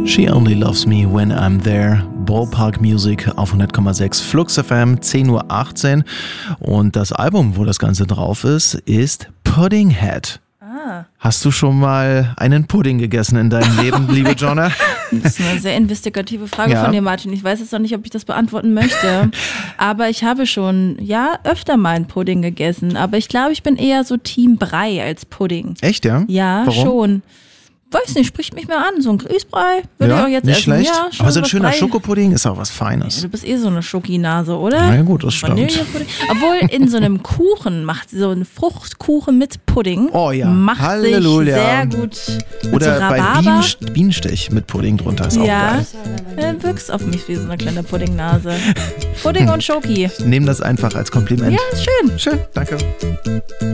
She Only Loves Me When I'm There. Ballpark Music auf 100,6 Flux FM, 10:18 Uhr. Und das Album, wo das Ganze drauf ist Puddinghead. Hast du schon mal einen Pudding gegessen in deinem Leben, liebe Jonna? Das ist eine sehr investigative Frage von dir, Martin. Ich weiß jetzt noch nicht, ob ich das beantworten möchte. Aber ich habe schon, öfter mal einen Pudding gegessen. Aber ich glaube, ich bin eher so Team Brei als Pudding. Echt, ja? Ja, warum? Schon. Weiß nicht, spricht mich mehr an. So ein Grießbrei würde ich auch jetzt nicht essen. Schlecht. Ja, aber so ein schöner Brei. Schokopudding ist auch was Feines. Ja, du bist so eine Schokinase, oder? Na ja, gut, das stimmt. Vanillepudding. Obwohl in so einem Kuchen macht so ein Fruchtkuchen mit Pudding. Oh ja, macht Halleluja. sich sehr gut. Mit Oder so bei Rhabarber. Bienenstich mit Pudding drunter ist auch geil. Ja, wirkst auf mich wie so eine kleine Puddingnase. Pudding und Schoki. Nehm das einfach als Kompliment. Ja, ist schön. Schön, danke.